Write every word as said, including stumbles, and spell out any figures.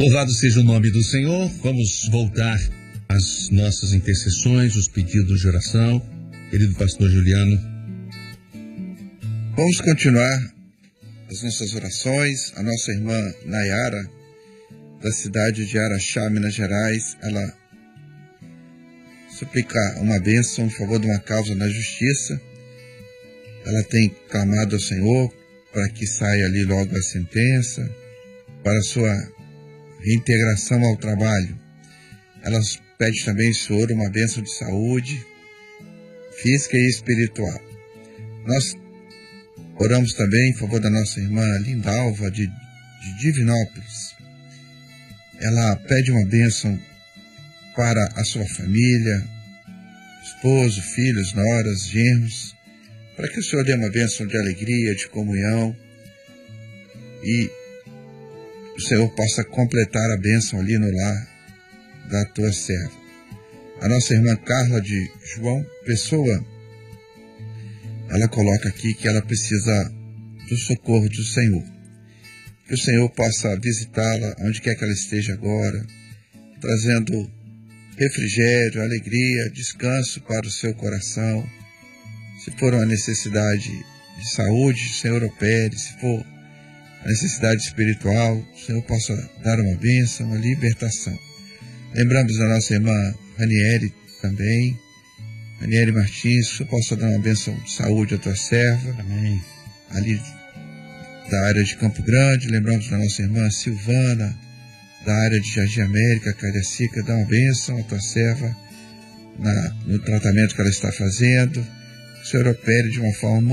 Louvado seja o nome do Senhor. Vamos voltar às nossas intercessões, os pedidos de oração. Querido pastor Juliano. Vamos continuar as nossas orações. A nossa irmã Nayara, da cidade de Araxá, Minas Gerais, ela suplica uma bênção em favor de uma causa na justiça. Ela tem clamado ao Senhor para que saia ali logo a sentença, para a sua reintegração ao trabalho. Ela pede também, Senhor, uma bênção de saúde física e espiritual. Nós oramos também em favor da nossa irmã Lindalva, de, de Divinópolis. Ela pede uma bênção para a sua família, esposo, filhos, noras, genros, para que o Senhor dê uma bênção de alegria, de comunhão, e o Senhor possa completar a bênção ali no lar da tua serva. A nossa irmã Carla de João Pessoa, ela coloca aqui que ela precisa do socorro do Senhor. Que o Senhor possa visitá-la onde quer que ela esteja agora, trazendo refrigério, alegria, descanso para o seu coração. Se for uma necessidade de saúde, o Senhor opere. Se for a necessidade espiritual, o Senhor possa dar uma bênção, uma libertação. Lembramos da nossa irmã Ranieri também, Ranieri Martins, que o Senhor possa dar uma bênção de saúde à tua serva. Amém. Ali da área de Campo Grande. Lembramos da nossa irmã Silvana, da área de Jardim América, Cariacica. Dá uma bênção à tua serva na, no tratamento que ela está fazendo. O Senhor opere de uma forma